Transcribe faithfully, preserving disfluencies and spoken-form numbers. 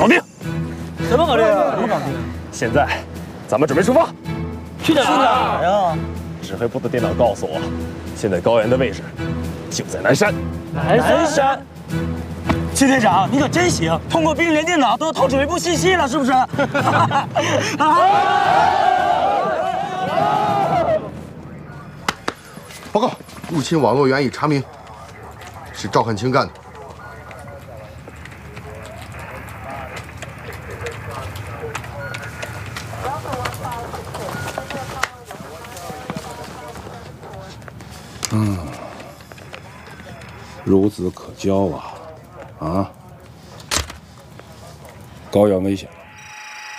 搞定。 怎么搞定？怎么搞定？ 现在，咱们准备出发。 去哪儿呀？ 指挥部的电脑告诉我，现在高原的位置就在南山。 南山。齐队长，你可真行，通过兵连电脑都透指挥部信息了，是不是？ 报告，入侵网络源已查明，是赵汉卿干的。 嗯，孺子可教啊！啊，高原危险。